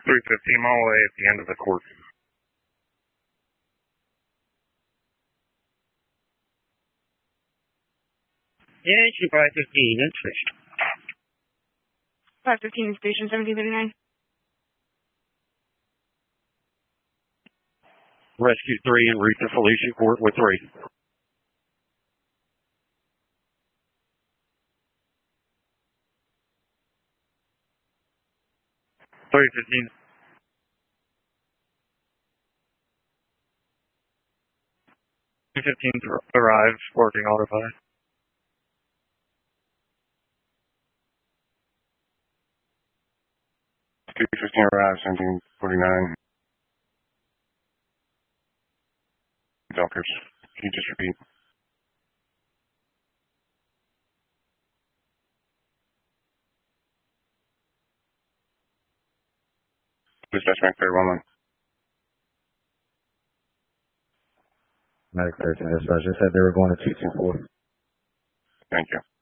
315 mile away at the end of the court. Yeah, issue 515, that's switched. 515, station 1739. Rescue 3 en route to Felician Court with 3. .315. Arrived, working autopilot. 215 arrived, 1749. Dunkers, can you just repeat? Dispatch clear 1-1. Medic 13 dispatch just said they were going to 224. Thank you.